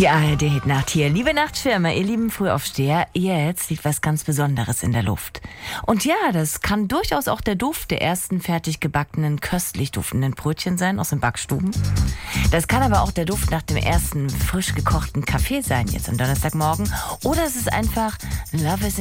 Die ARD-Hitnacht hier. Liebe Nachtschwärmer, ihr lieben Frühaufsteher, jetzt liegt was ganz Besonderes in der Luft. Und ja, das kann durchaus auch der Duft der ersten fertig gebackenen, köstlich duftenden Brötchen sein aus den Backstuben. Das kann aber auch der Duft nach dem ersten frisch gekochten Kaffee sein, jetzt am Donnerstagmorgen. Oder es ist einfach Love is